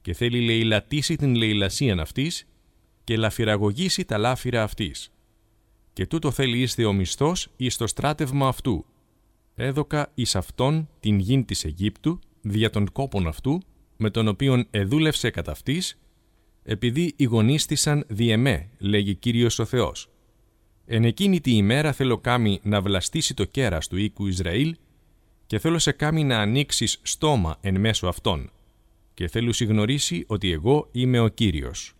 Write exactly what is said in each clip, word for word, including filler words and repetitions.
και θέλει λαιλατήσει την λαιλασίαν αυτής και λαφυραγωγήσει τα λάφυρα αυτής. Και τούτο θέλει ίσθε ο μισθός εις το στράτευμα αυτού. Έδωκα εις αυτόν την γην της Αιγύπτου, δια των κόπων αυτού, με τον οποίον εδούλευσε κατά αυτής, επειδή ηγονίστησαν δι' εμέ, λέγει Κύριος ο Θεός. Εν εκείνη τη ημέρα θέλω κάμι να βλαστήσει το κέρας του οίκου Ισραήλ και θέλω σε κάμι να ανοίξεις στόμα εν μέσω αυτών και θέλω συγνωρίσει ότι εγώ είμαι ο Κύριος.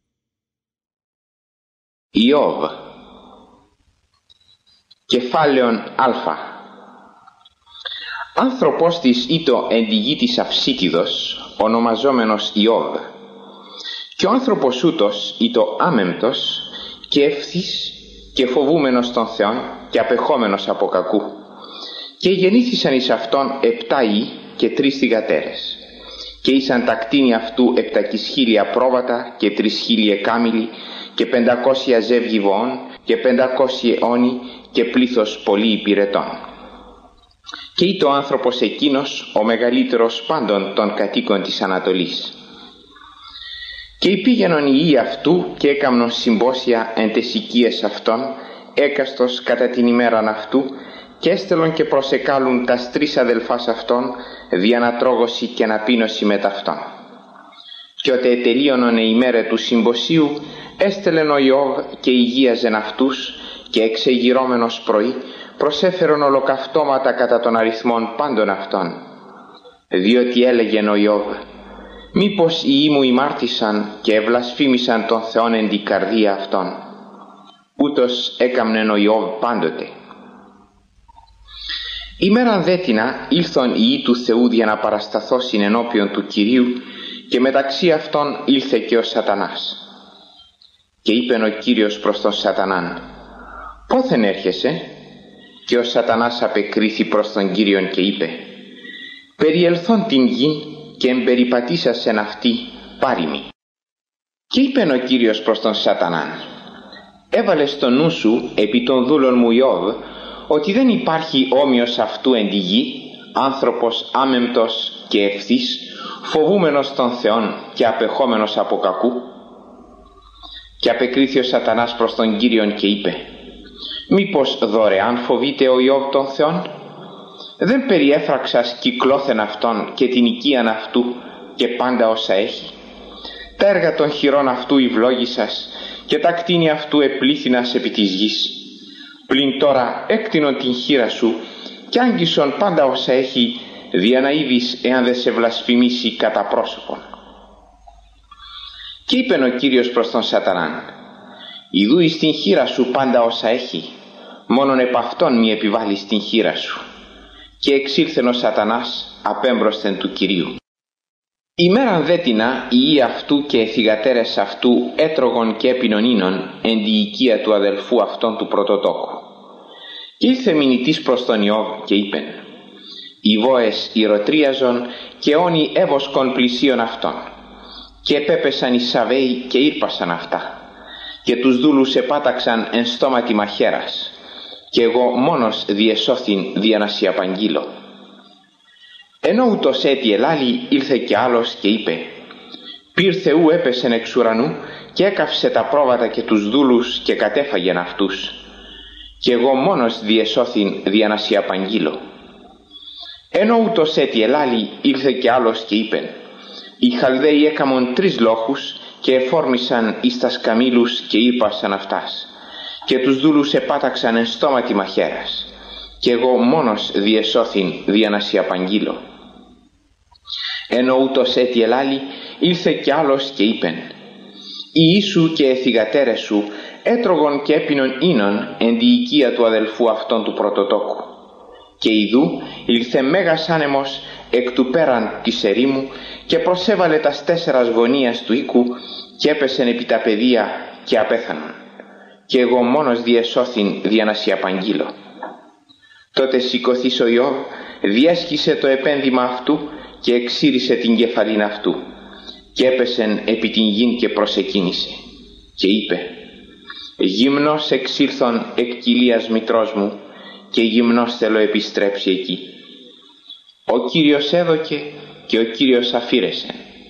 Ιώβ, κεφάλαιον Α. Άνθρωπος της ήτο εν τη γη της Αυσίτιδος, ονομαζόμενος Ιώβ, και ο άνθρωπος ούτος ήτο άμεμπτος και ευθύς και φοβούμενος των Θεών και απεχόμενος από κακού, και γεννήθησαν εις αυτόν επτά υἱοί και τρεις θυγατέρες, και ήσαν τα κτίνη αυτού επτακισχίλια πρόβατα και τρισχίλια κάμιλοι και πεντακόσια ζεύγη βοών και πεντακόσια αιώνι και πλήθος πολύ υπηρετών. Και ήτο ο άνθρωπος εκείνος ο μεγαλύτερος πάντων των κατοίκων της Ανατολής. Και υπήγαινον οι υιοί αυτού και έκαμνον συμπόσια εν τες οικίες αυτών, έκαστος κατά την ημέραν αυτού, και έστελον και προσεκάλουν τας τρεις αδελφάς αυτών δι' ανατρόγωση και αναπείνωση μετ' αυτών. Και ότε ετελείωνον η ημέρα του συμποσίου, έστελεν ο Ιώβ και υγείαζεν αυτούς, και εξεγυρώμενος πρωί προσέφερον ολοκαυτώματα κατά των αριθμών πάντων αυτών. Διότι έλεγεν ο Ιώβ, μήπως οι υιοί μου ημάρτησαν και ευλασφήμισαν τον Θεόν εν την καρδία αυτών. Ούτως έκαμνεν ο Ιώβ πάντοτε. Ημέραν δέτινα ήλθον οι υιοί του Θεού για να παρασταθώσιν ενώπιον του Κυρίου, και μεταξύ αυτών ήλθε και ο Σατανάς. Και είπεν ο Κύριος προς τον Σατανάν, πόθεν έρχεσαι? Και ο Σατανάς απεκρίθη προς τον Κύριον και είπε, περιελθόν την γη και εμπεριπατήσασεν αυτή πάρημη. Και είπεν ο Κύριος προς τον Σατανάν, έβαλε στο νου σου επί των δούλων μου Ιώβ, ότι δεν υπάρχει όμοιος αυτού εν τη γη, άνθρωπος άμεμπτος και ευθύς, φοβούμενος των Θεών και απεχόμενος από κακού. Και απεκρίθη ο Σατανάς προς τον Κύριον και είπε, μήπως δωρεάν φοβείται ο Ιώβ των Θεών? Δεν περιέφραξας κυκλώθεν αυτόν και την οικίαν αυτού και πάντα όσα έχει? Τα έργα των χειρών αυτού ευλόγησας και τα κτίνη αυτού επλήθυνας επί της γης. Πλην τώρα έκτινον την χείρα σου και άγγισον πάντα όσα έχει, δια να είδεις εάν δεν σε βλασφημίσει κατά πρόσωπον. Και είπεν ο Κύριος προς τον Σατανάν, ιδού εις την χείρα σου πάντα όσα έχει, μόνον επ' αυτόν μη επιβάλλεις την χείρα σου. Και εξήλθεν ο Σατανάς απέμπροσθεν του Κυρίου. Ημέραν δέτινα οι υιοί αυτού και οι θυγατέρες αυτού έτρωγον και έπινον ίνον εν τη οικία του αδελφού αυτών του πρωτοτόκου. Και ήλθε μηνυτής προς τον Ιώβ και είπεν, οι βόες ηρωτρίαζον και όνοι έβοσκον πλησίον αυτών. Και επέπεσαν οι Σαβέοι και ήρπασαν αυτά, και τους δούλους επάταξαν εν στόματι μαχαίρας, και εγώ μόνος διεσώθην δια να σοι απαγγείλω. Ενώ ούτως έτι ελάλη, ήλθε και άλλος και είπε, πυρ Θεού έπεσεν εξ ουρανού και έκαυσε τα πρόβατα και τους δούλους και κατέφαγεν αυτούς, και εγώ μόνος διεσώθην δια να σοι απαγγείλω. Ενώ ούτως έτι ελάλη, ήλθε και άλλος και είπε, οι Χαλδαίοι έκαμον τρεις λόχους και εφόρμησαν εις τας καμήλους και ήρπασαν αυτάς, και τους δούλους επάταξαν εν στόματι μαχαίρας, και εγώ μόνος διεσώθην δια να σοι απαγγείλω. Ενώ ούτως έτι ελάλη, ήλθε κι άλλος και είπεν, οι υιοί σου και οι θυγατέρες σου έτρωγον και έπινον ίνον εν τη οικία του αδελφού αυτών του πρωτοτόκου. Και ιδού ήλθε μέγας άνεμος εκ του πέραν της ερήμου και προσέβαλε τας τέσσερας γωνίας του οίκου και έπεσεν επί τα πεδία και απέθανον, και εγώ μόνος διεσώθην δια να σοι απαγγείλω. Τότε σηκωθείς ο Ιώβ, διέσχισε το επένδυμα αυτού και εξήρισε την κεφαλήν αυτού, και έπεσεν επί την γην και προσεκίνησε και είπε, γυμνός εξήλθον εκ κοιλίας μητρός μου και γυμνός θέλω επιστρέψει εκεί. Ο Κύριος έδωκε και ο Κύριος αφήρεσε.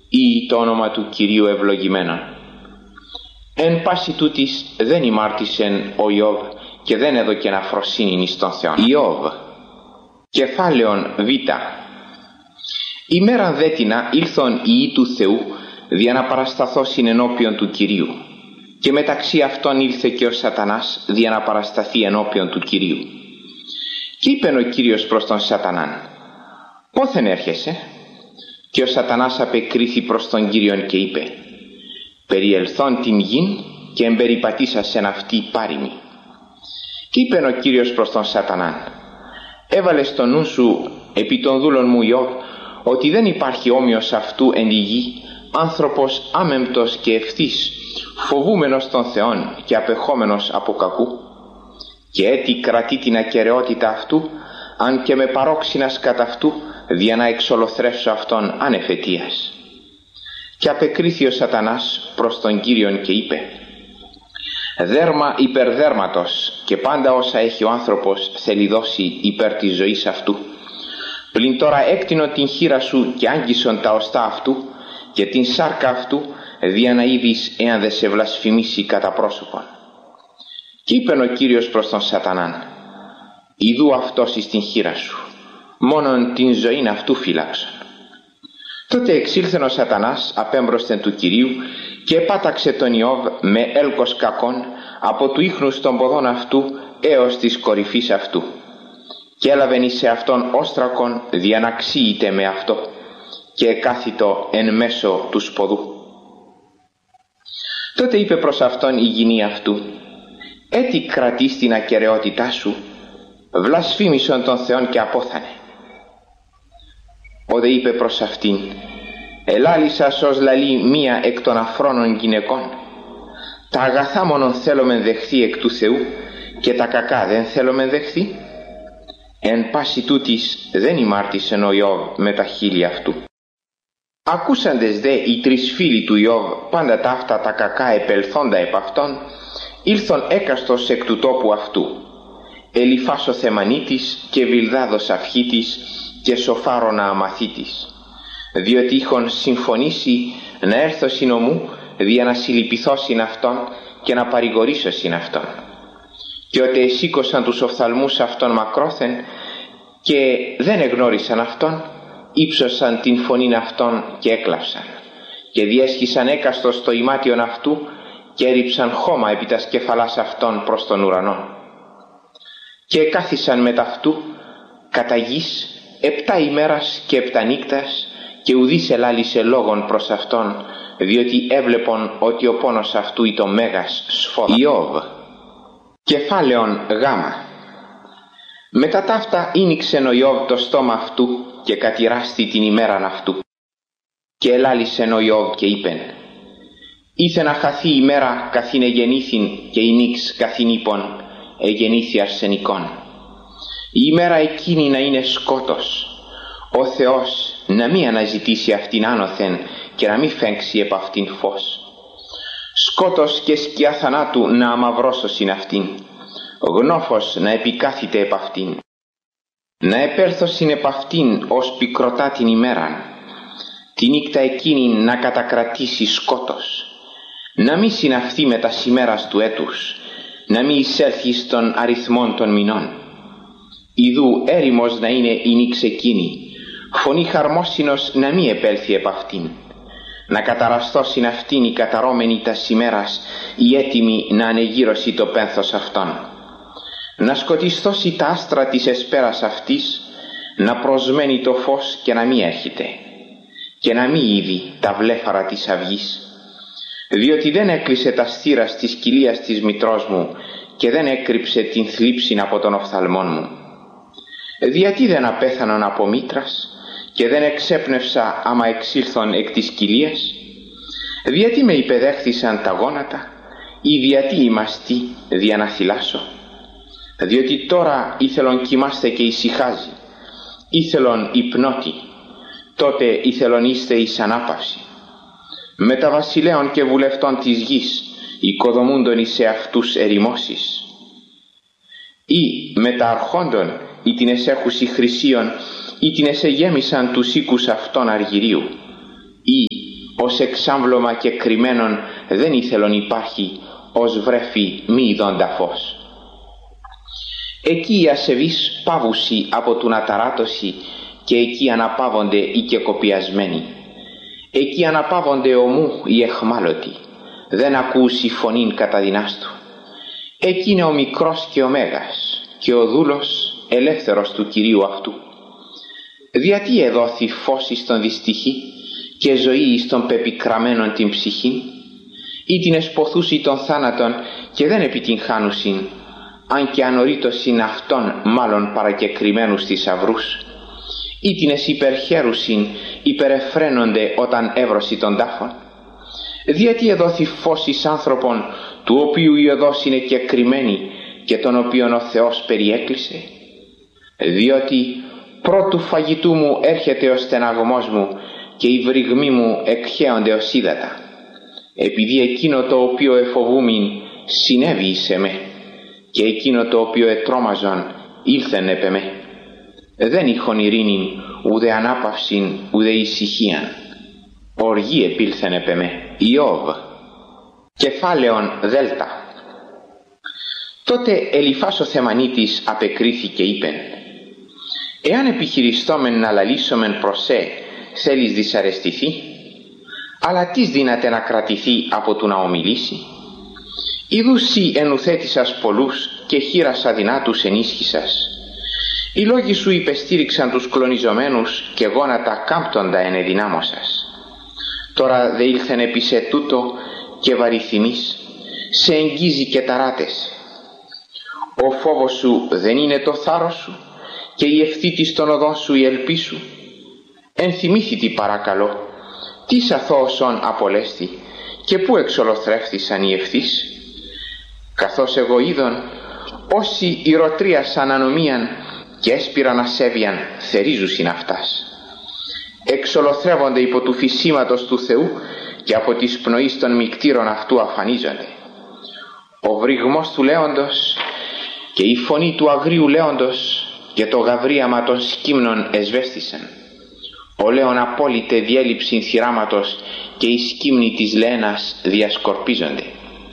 ή το όνομα του Κυρίου ευλογημένον. Εν πάση τούτης δεν ημάρτησεν ο Ιώβ και δεν έδωκεν αφροσύνην εις τον Θεόν. Ιώβ, κεφάλαιον Β. Ημέραν δέτινα ήλθον οι ιοί του Θεού δια να παρασταθώσιν ενώπιον του Κυρίου, και μεταξύ αυτών ήλθε και ο Σατανάς δια να παρασταθεί ενώπιον του Κυρίου. Και είπεν ο Κύριος προς τον Σατανάν, πόθεν έρχεσαι? Και ο Σατανάς απεκρίθη προς τον Κύριον και είπε, περιελθόν την γην και εμπεριπατήσασεν αυτή πάρημη. Και είπεν ο Κύριος προς τον Σατανάν, έβαλε στο νου σου επί των δούλων μου Ιώβ ότι δεν υπάρχει όμοιος αυτού εν τη γη, άνθρωπος άμεμπτος και ευθύς, φοβούμενος των Θεών και απεχόμενος από κακού, και έτι κρατεί την ακεραιότητα αυτού, αν και με παρόξυνας κατά αυτού, δια να εξολοθρεύσω αυτόν ανεφετίας. Και απεκρίθη ο Σατανάς προς τον Κύριον και είπε, δέρμα υπερδέρματος, και πάντα όσα έχει ο άνθρωπος θέλει δώσει υπέρ της ζωής αυτού. Πλην τώρα έκτινω την χείρα σου και άγγισον τα οστά αυτού και την σάρκα αυτού, δια να είδεις εάν δεν σε βλασφημίσει κατά πρόσωπον. Και είπεν ο Κύριος προς τον Σατανάν, ιδού αυτός εις την χείρα σου, μόνον την ζωήν αυτού φύλαξον. Τότε εξήλθεν ο Σατανάς απέμπροσθεν του Κυρίου και επάταξε τον Ιώβ με έλκος κακόν από του ίχνους των ποδών αυτού έως της κορυφής αυτού, και έλαβεν εις αυτόν όστρακον δια να ξύειται με αυτό, και εκάθητο εν μέσω του σποδού. Τότε είπε προς αυτόν η γυνή αυτού, έτι κρατείς την ακεραιότητά σου, βλασφήμισον τον Θεόν και απόθανε. Όδε είπε προς αυτήν, ελάλησας ως λαλεί μία εκ των αφρόνων γυναικών, τα αγαθά μόνον θέλομεν δεχθεί εκ του Θεού και τα κακά δεν θέλομεν δεχθεί. Εν πάση τούτης δεν ημάρτησεν ο Ιώβ με τα χείλη αυτού. Ακούσαντες δε οι τρεις φίλοι του Ιώβ πάντα ταύτα τα κακά επελθόντα επ' αυτόν, ήλθον έκαστος εκ του τόπου αυτού, Ελιφάς ο Θεμανίτης και Βιλδάδος Αυχίτης και Σοφάρονα Αμαθίτης, διότι είχον συμφωνήσει να έρθω συνομού δια να συλληπιθώσιν αυτόν και να παρηγορήσωσιν αυτόν. Και ότε εσήκωσαν τους οφθαλμούς αυτών μακρόθεν και δεν εγνώρισαν αυτόν, ύψωσαν την φωνήν αυτών και έκλαψαν, και διέσχισαν έκαστος στο ημάτιον αυτού και έριψαν χώμα επί τας κεφαλάς αυτών προς τον ουρανό. Και εκάθισαν μετ' αυτού κατά γης επτά ημέρας και επτά νύκτας, και ουδής ελάλησε λόγον προς αυτόν, διότι έβλεπον ότι ο πόνος αυτού ήταν μέγας σφόδα. Ιώβ, κεφάλαιον Γ. Μετά ταύτα ίνιξεν ο Ιώβ το στόμα αυτού και κατηράστη την ημέραν αυτού. Και ελάλησεν ο Ιώβ και είπεν, ήθε να χαθεί η ημέρα καθήν εγεννήθην και η νύξ καθήν ύπον εγεννήθη αρσενικών. Η ημέρα εκείνη να είναι σκότος, ο Θεός να μη αναζητήσει αυτήν άνωθεν και να μη φέγξει επ' αυτήν φως. Σκότος και σκιά θανάτου να αμαυρώσωσιν αυτήν, γνώφος να επικάθηται επ' αυτήν. Να επέλθωσιν επ' αυτήν ως πικροτά την ημέραν, τη νύκτα εκείνη να κατακρατήσει σκότος, να μη συναυθεί με τα ημέρας του έτους, να μη εισέλθει στον αριθμόν των μηνών. Ιδού έρημος να είναι η νύξ εκείνη, φωνή χαρμόσυνος να μη επέλθει επ' αυτήν. Να καταραστώσιν αυτήν η καταρώμενη τας ημέρας, η έτοιμη να ανεγύρωση το πένθος αυτών. Να σκοτιστώσει τα άστρα της εσπέρας αυτής, να προσμένει το φως και να μη έρχεται, και να μη είδει τα βλέφαρα της αυγής. Διότι δεν έκλεισε τα στήρας της κοιλίας της μητρός μου και δεν έκρυψε την θλίψην από τον οφθαλμόν μου. Γιατί δεν απέθανον από μήτρας και δεν εξέπνευσα άμα εξήλθον εκ της κοιλίας. Γιατί με υπεδέχθησαν τα γόνατα ή γιατί ημαστή δια να θυλάσω. Διότι τώρα ήθελον κοιμάστε και ησυχάζει, ήθελον υπνώτη, τότε ήθελον είστε εις ανάπαυση. Με τα βασιλέων και βουλευτών της γης οικοδομούντον εις εαυτούς ερημώσεις. Ή με τα αρχόντων ή την εσέχουσι χρυσίων ή την εσεγέμισαν τους οίκους αυτών αργυρίου. Ή ως εξάμβλωμα και κρυμμένον δεν ήθελον υπάρχει, ως βρέφη μη ειδώντα φως. Εκεί οι ασεβείς πάβουσι από του αταράτωση και εκεί αναπαύονται οι κεκοπιασμένοι. Εκεί αναπαύονται ομού οι εχμάλωτοι, δεν ακούσει φωνήν κατά δυνάστου. Εκεί είναι ο μικρός και ο μέγας και ο δούλος ελεύθερος του Κυρίου αυτού. Διατί εδόθη φως εις τον δυστυχή και ζωή εις τον πεπικραμένον την ψυχήν, ή την εσποθούσι των θάνατων και δεν επιτυγχάνουσιν, αν και ανορίτωσιν αυτών μάλλον παρακεκριμένους θησαυρούς, ή την εσυπερχέρουσιν υπερεφραίνονται όταν έβρωση των τάφων. Διότι εδόθη φως εις άνθρωπον, του οποίου η οδός είναι κεκριμένη και τον οποίον ο Θεός περιέκλεισε. Διότι πρώτου φαγητού μου έρχεται ο στεναγμός μου και οι βρυγμοί μου εκχέονται ως ύδατα. Επειδή εκείνο το οποίο εφοβούμην συνέβη εις εμέ και εκείνο το οποίο ετρώμαζον ήλθεν επ' εμέ. Δεν είχον ειρήνην, ουδε ανάπαυσιν, ουδε ησυχίαν. Οργή επήλθεν επ' εμέ. Ιώβ. Κεφάλαιον Δέλτα. Τότε Ελιφάς ο Θεμανίτης απεκρίθηκε είπεν: «Εάν επιχειριστόμεν να λαλήσομεν προς σε, θέλεις δυσαρεστηθεί, αλλά τις δύναται να κρατηθεί από του να ομιλήσει. Ιδούσι ενουθέτησας πολλούς και χείρας αδυνάτους ενίσχυσας. Οι λόγοι σου υπεστήριξαν τους κλονιζομένους και γόνατα κάμπτοντα ενεδυνάμωσας. Τώρα δε ήλθεν επί σε τούτο και βαριθυμείς, σε εγγίζει και ταράτες. Ο φόβος σου δεν είναι το θάρρος σου και η ευθύτης των οδών σου η ελπί σου. Ενθυμήθητη παρακαλώ, τι αθώωσον απολέστη και πού εξολοθρεύθησαν οι ευθύς. Καθώς εγώ είδον, όσοι ηρωτρίασαν ανομίαν και έσπηραν ασέβιαν, θερίζουσιν αυτάς. Εξολοθρεύονται υπό του φυσίματος του Θεού και από της πνοής των μικτήρων αυτού αφανίζονται. Ο βρυγμός του λέοντος και η φωνή του αγρίου λέοντος και το γαβρίαμα των σκύμνων εσβέστησαν. Ο λέον απόλυτε διέλειψην θυράματος και οι σκύμνοι της λένας διασκορπίζονται.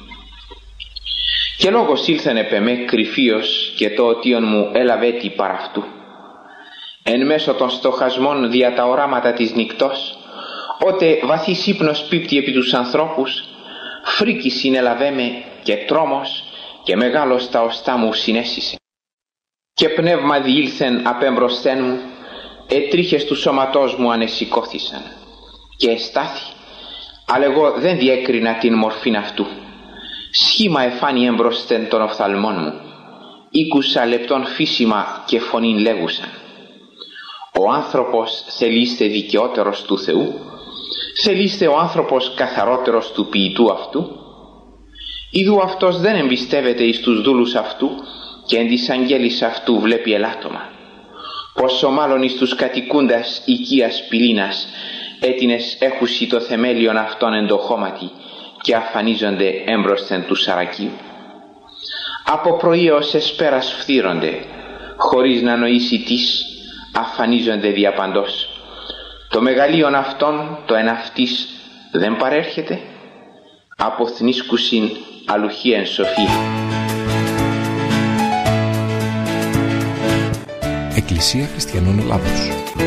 Και λόγος ήλθεν επ' εμέ κρυφίος και το οτίον μου έλαβε τι παρ' αυτού. Εν μέσω των στοχασμών δια τα οράματα της νυκτός, ότε βαθύς ύπνος πίπτει επί τους ανθρώπους, φρίκη συνέλαβέ με και τρόμος και μεγάλος τα οστά μου συνέσισε. Και πνεύμα διήλθεν απέμπροσθέν μου, ετρίχες του σώματός μου ανεσηκώθησαν και εστάθη, αλλά εγώ δεν διέκρινα την μορφήν αυτού. Σχήμα εφάνει εμπροσθέν των οφθαλμών μου, ήκουσα λεπτόν φύσιμα και φωνήν λέγουσαν. Ο άνθρωπος θελείστε δικαιότερος του Θεού, θελείστε ο άνθρωπος καθαρότερος του ποιητού αυτού. Ιδού αυτός δεν εμπιστεύεται εις τους δούλους αυτού και εν της αγγέλης αυτού βλέπει ελάττωμα. Πόσο μάλλον εις τους κατοικούντας οικίας πυλήνας, έτινες έχουσι το θεμέλιον αυτόν εν το χώματι και αφανίζονται έμπροσθεν του σαρακίου. Από πρωί ως εσπέρας φθύρονται, χωρίς να νοήσει τις, αφανίζονται διαπαντός. Το μεγαλείον αυτόν, το εν αυτής, δεν παρέρχεται, αποθνίσκουσιν αλουχίαν σοφία. Εκκλησία Χριστιανών Ελλάδος.